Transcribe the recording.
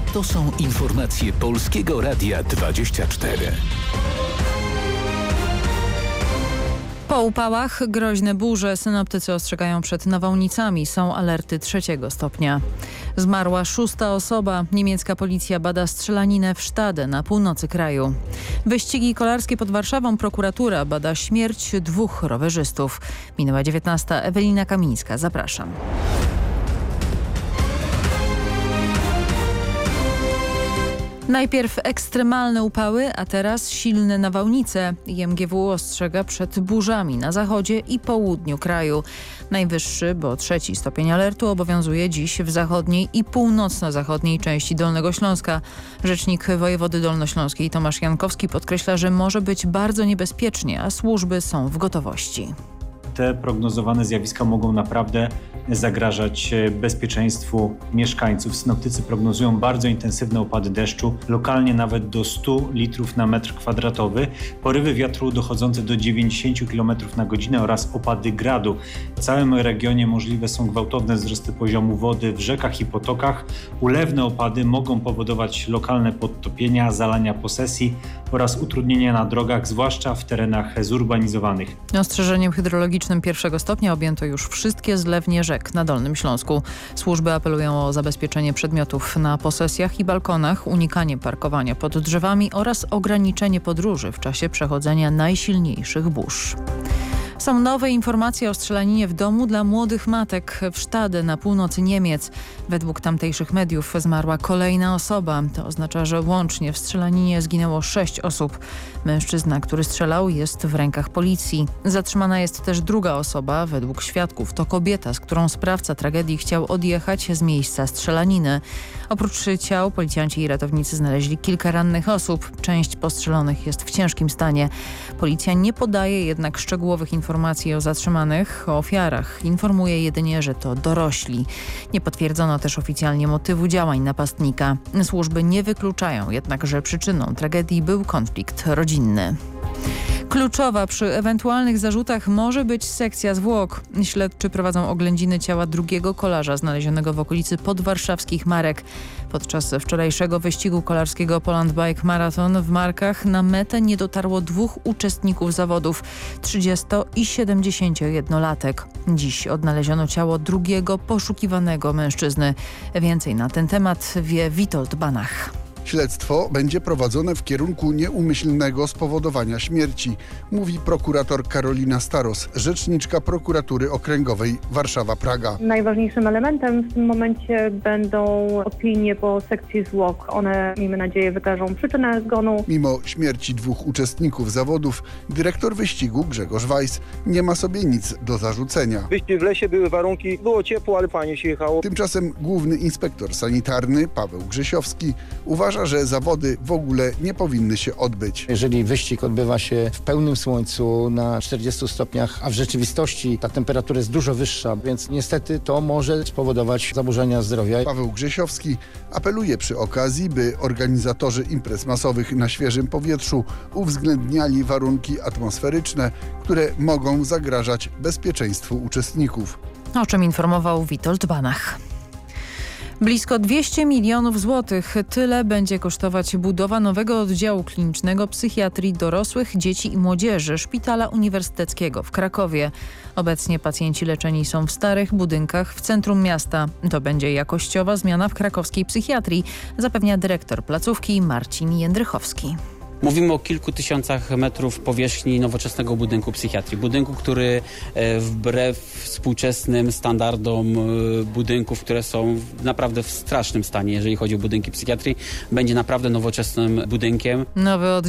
To są informacje Polskiego Radia 24. Po upałach groźne burze. Synoptycy ostrzegają przed nawałnicami. Są alerty 3 stopnia. Zmarła 6. osoba. Niemiecka policja bada strzelaninę w Stade na północy kraju. Wyścigi kolarskie pod Warszawą. Prokuratura bada śmierć 2 rowerzystów. Minęła 19. Ewelina Kamińska. Zapraszam. Najpierw ekstremalne upały, a teraz silne nawałnice. IMGW ostrzega przed burzami na zachodzie i południu kraju. Najwyższy, bo 3 stopień alertu obowiązuje dziś w zachodniej i północno-zachodniej części Dolnego Śląska. Rzecznik wojewody dolnośląskiej Tomasz Jankowski podkreśla, że może być bardzo niebezpiecznie, a służby są w gotowości. Te prognozowane zjawiska mogą naprawdę zagrażać bezpieczeństwu mieszkańców. Synoptycy prognozują bardzo intensywne opady deszczu, lokalnie nawet do 100 litrów na metr kwadratowy, porywy wiatru dochodzące do 90 km na godzinę oraz opady gradu. W całym regionie możliwe są gwałtowne wzrosty poziomu wody w rzekach i potokach. Ulewne opady mogą powodować lokalne podtopienia, zalania posesji oraz utrudnienia na drogach, zwłaszcza w terenach zurbanizowanych. Ostrzeżeniem hydrologicznym 1 stopnia objęto już wszystkie zlewnie rzek na Dolnym Śląsku. Służby apelują o zabezpieczenie przedmiotów na posesjach i balkonach, unikanie parkowania pod drzewami oraz ograniczenie podróży w czasie przechodzenia najsilniejszych burz. Są nowe informacje o strzelaninie w domu dla młodych matek w Stade na północy Niemiec. Według tamtejszych mediów zmarła kolejna osoba. To oznacza, że łącznie w strzelaninie zginęło 6 osób. Mężczyzna, który strzelał, jest w rękach policji. Zatrzymana jest też druga osoba. Według świadków to kobieta, z którą sprawca tragedii chciał odjechać z miejsca strzelaniny. Oprócz ciał policjanci i ratownicy znaleźli kilka rannych osób. Część postrzelonych jest w ciężkim stanie. Policja nie podaje jednak szczegółowych informacji o zatrzymanych, o ofiarach. Informuje jedynie, że to dorośli. Nie potwierdzono też oficjalnie motywu działań napastnika. Służby nie wykluczają jednak, że przyczyną tragedii był konflikt rodzinny. Kluczowa przy ewentualnych zarzutach może być sekcja zwłok. Śledczy prowadzą oględziny ciała drugiego kolarza znalezionego w okolicy podwarszawskich Marek. Podczas wczorajszego wyścigu kolarskiego Poland Bike Marathon w Markach na metę nie dotarło 2 uczestników zawodów, 30- i 71-latek. Dziś odnaleziono ciało drugiego poszukiwanego mężczyzny. Więcej na ten temat wie Witold Banach. Śledztwo będzie prowadzone w kierunku nieumyślnego spowodowania śmierci, mówi prokurator Karolina Staros, rzeczniczka prokuratury okręgowej Warszawa-Praga. Najważniejszym elementem w tym momencie będą opinie po sekcji zwłok. One, miejmy nadzieję, wykażą przyczynę zgonu. Mimo śmierci 2 uczestników zawodów, dyrektor wyścigu Grzegorz Weiss nie ma sobie nic do zarzucenia. Wyścig w lesie, były warunki, było ciepło, ale fajnie się jechało. Tymczasem główny inspektor sanitarny Paweł Grzesiowski uważa, że zawody w ogóle nie powinny się odbyć. Jeżeli wyścig odbywa się w pełnym słońcu na 40 stopniach, a w rzeczywistości ta temperatura jest dużo wyższa, więc niestety to może spowodować zaburzenia zdrowia. Paweł Grzesiowski apeluje przy okazji, by organizatorzy imprez masowych na świeżym powietrzu uwzględniali warunki atmosferyczne, które mogą zagrażać bezpieczeństwu uczestników. O czym informował Witold Banach. Blisko 200 milionów złotych. Tyle będzie kosztować budowa nowego oddziału klinicznego psychiatrii dorosłych, dzieci i młodzieży Szpitala Uniwersyteckiego w Krakowie. Obecnie pacjenci leczeni są w starych budynkach w centrum miasta. To będzie jakościowa zmiana w krakowskiej psychiatrii, zapewnia dyrektor placówki Marcin Jędrychowski. Mówimy o kilku tysiącach metrów powierzchni nowoczesnego budynku psychiatrii. Budynku, który wbrew współczesnym standardom budynków, które są naprawdę w strasznym stanie, jeżeli chodzi o budynki psychiatrii, będzie naprawdę nowoczesnym budynkiem. Nowy